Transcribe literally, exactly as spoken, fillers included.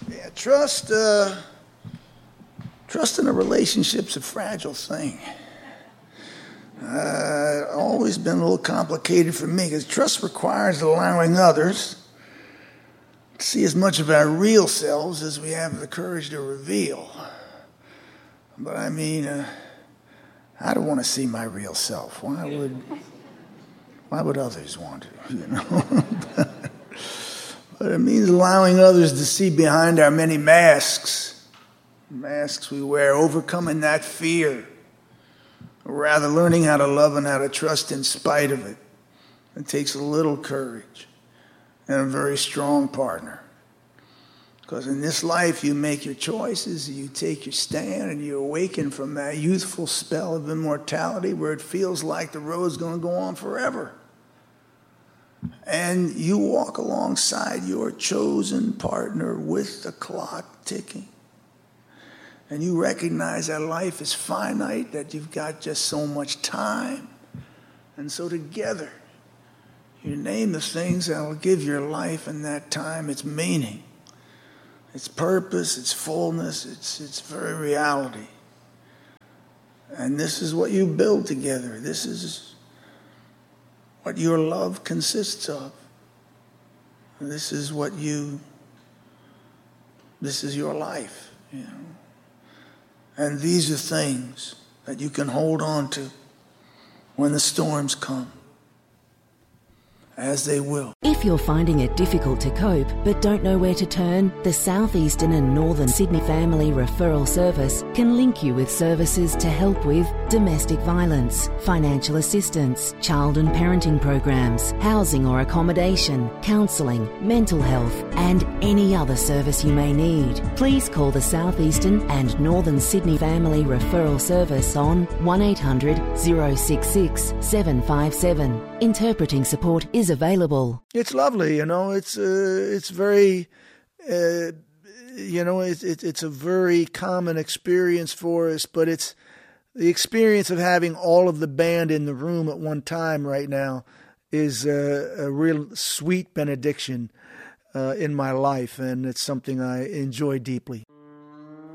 Yeah, trust, uh, trust in a relationship's a fragile thing. Uh, always been a little complicated for me because trust requires allowing others to see as much of our real selves as we have the courage to reveal. But I mean, uh, I don't want to see my real self. Why would, why would others want to, you know? But it means allowing others to see behind our many masks, masks we wear, overcoming that fear, or rather learning how to love and how to trust in spite of it. It takes a little courage and a very strong partner. Because in this life, you make your choices, you take your stand, and you awaken from that youthful spell of immortality where it feels like the road's going to go on forever. And you walk alongside your chosen partner with the clock ticking. And you recognize that life is finite, that you've got just so much time. And so together, you name the things that will give your life and that time its meaning, its purpose, its fullness, its, its very reality. And this is what you build together. This is what your love consists of. This is what you, this is your life, you know. And these are things that you can hold on to when the storms come, as they will. If you're finding it difficult to cope but don't know where to turn, the Southeastern and Northern Sydney Family Referral Service can link you with services to help with domestic violence, financial assistance, child and parenting programs, housing or accommodation, counselling, mental health and any other service you may need. Please call the Southeastern and Northern Sydney Family Referral Service on one eight hundred, oh six six, seven five seven. Interpreting support is available. It's lovely, you know. It's uh, it's very, uh, you know, it's it, it's a very common experience for us. But it's the experience of having all of the band in the room at one time right now is a, a real sweet benediction uh, in my life, and it's something I enjoy deeply.